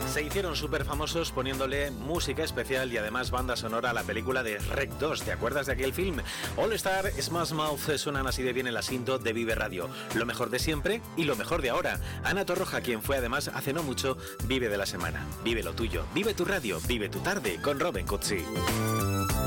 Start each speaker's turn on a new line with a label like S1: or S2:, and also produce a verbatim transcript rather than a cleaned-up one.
S1: Se hicieron súper famosos poniéndole música especial y además banda sonora a la película de Rec dos. ¿Te acuerdas de aquel film? All Star, Smash Mouth suenan así de bien en la cinta de Vive Radio. Lo mejor de siempre y lo mejor de ahora. Ana Torroja, quien fue además hace no mucho Vive de la Semana. Vive lo tuyo, vive tu radio, vive tu tarde con Robin Cutsi.